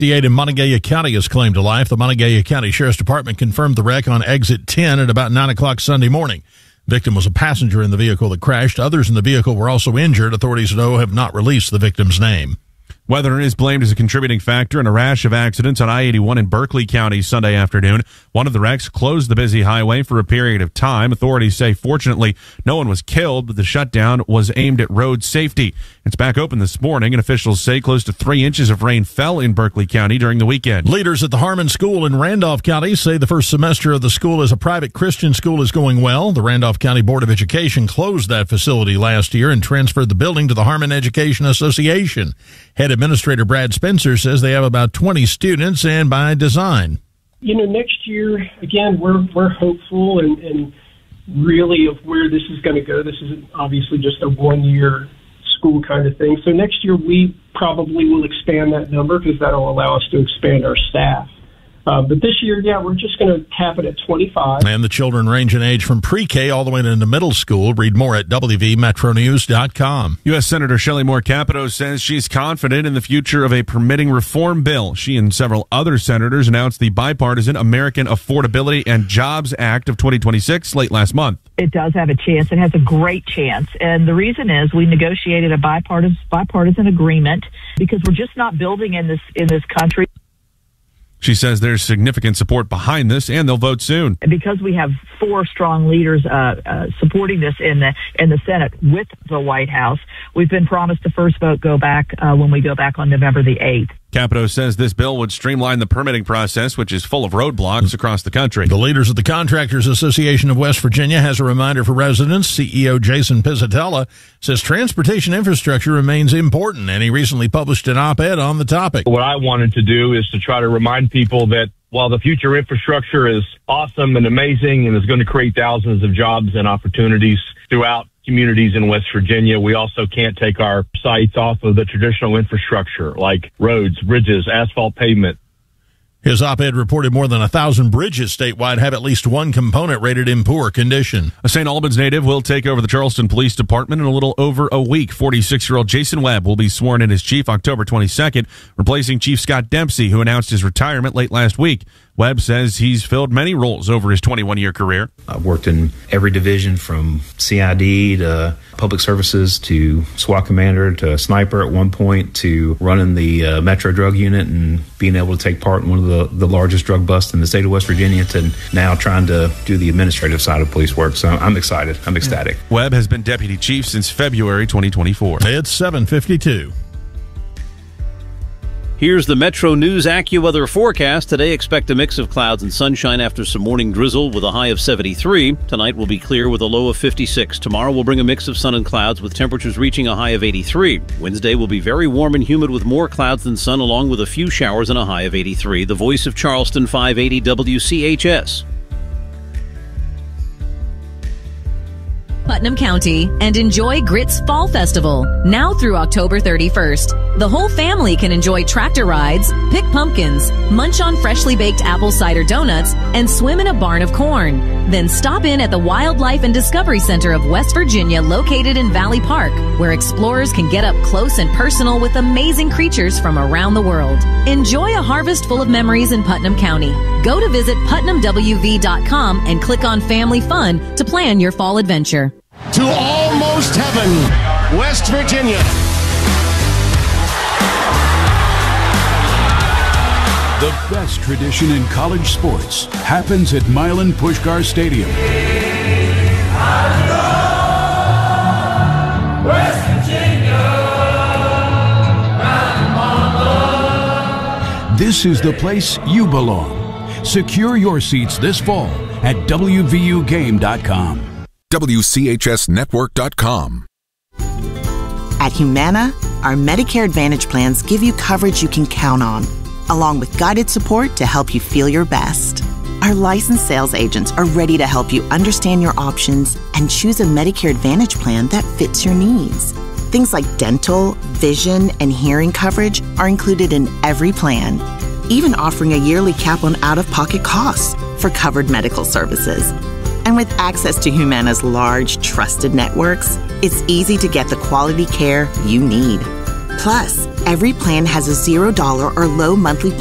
58 in Montague County is claimed to life. The Montague County Sheriff's Department confirmed the wreck on exit 10 at about 9 o'clock Sunday morning. Victim was a passenger in the vehicle that crashed. Others in the vehicle were also injured. Authorities, though, have not released the victim's name. Weather is blamed as a contributing factor in a rash of accidents on I-81 in Berkeley County Sunday afternoon. One of the wrecks closed the busy highway for a period of time. Authorities say, fortunately, no one was killed, but the shutdown was aimed at road safety. It's back open this morning, and officials say close to 3 inches of rain fell in Berkeley County during the weekend. Leaders at the Harmon School in Randolph County say the first semester of the school as a private Christian school is going well. The Randolph County Board of Education closed that facility last year and transferred the building to the Harmon Education Association. Head Administrator Brad Spencer says they have about 20 students, and by design. Next year, again, we're hopeful and really of where this is going to go. This is obviously just a one-year school kind of thing. So next year, we probably will expand that number because that'll allow us to expand our staff. But this year, we're just going to cap it at 25. And the children range in age from pre-K all the way into middle school. Read more at WVMetroNews.com. U.S. Senator Shelley Moore Capito says she's confident in the future of a permitting reform bill. She and several other senators announced the bipartisan American Affordability and Jobs Act of 2026 late last month. It does have a chance. It has a great chance. And the reason is we negotiated a bipartisan agreement because we're just not building in this country. She says there's significant support behind this, and they'll vote soon. Because we have 4 strong leaders supporting this in the Senate with the White House, we've been promised the first vote go back when we go back on November the 8th. Capito says this bill would streamline the permitting process, which is full of roadblocks across the country. The leaders of the Contractors Association of West Virginia has a reminder for residents. CEO Jason Pizzatella says transportation infrastructure remains important, and he recently published an op-ed on the topic. What I wanted to do is to try to remind people that while the future infrastructure is awesome and amazing and is going to create thousands of jobs and opportunities throughout communities in West Virginia, we also can't take our sights off of the traditional infrastructure like roads, bridges, asphalt pavement. His op-ed reported more than 1,000 bridges statewide have at least one component rated in poor condition. A St. Albans native will take over the Charleston Police Department in a little over a week. 46-year-old Jason Webb will be sworn in as chief October 22nd, replacing Chief Scott Dempsey, who announced his retirement late last week. Webb says he's filled many roles over his 21-year career. I've worked in every division from CID to public services to SWAT commander to sniper at one point to running the Metro Drug Unit and being able to take part in one of the largest drug busts in the state of West Virginia to now trying to do the administrative side of police work. So I'm excited. I'm ecstatic. Webb has been deputy chief since February 2024. It's 7:52. Here's the Metro News AccuWeather forecast. Today, expect a mix of clouds and sunshine after some morning drizzle with a high of 73. Tonight will be clear with a low of 56. Tomorrow will bring a mix of sun and clouds with temperatures reaching a high of 83. Wednesday will be very warm and humid with more clouds than sun along with a few showers and a high of 83. The Voice of Charleston, 580 WCHS. Putnam County, and enjoy Grits Fall Festival, now through October 31st. The whole family can enjoy tractor rides, pick pumpkins, munch on freshly baked apple cider donuts, and swim in a barn of corn. Then stop in at the Wildlife and Discovery Center of West Virginia, located in Valley Park, where explorers can get up close and personal with amazing creatures from around the world. Enjoy a harvest full of memories in Putnam County. Go to visit PutnamWV.com and click on Family Fun to plan your fall adventure. To almost heaven, West Virginia. The best tradition in college sports happens at Milan Puskar Stadium. West Virginia. This is the place you belong. Secure your seats this fall at WVUGame.com. WCHSNetwork.com. At Humana, our Medicare Advantage plans give you coverage you can count on, along with guided support to help you feel your best. Our licensed sales agents are ready to help you understand your options and choose a Medicare Advantage plan that fits your needs. Things like dental, vision, and hearing coverage are included in every plan, even offering a yearly cap on out-of-pocket costs for covered medical services. And with access to Humana's large, trusted networks, it's easy to get the quality care you need. Plus, every plan has a $0 or low monthly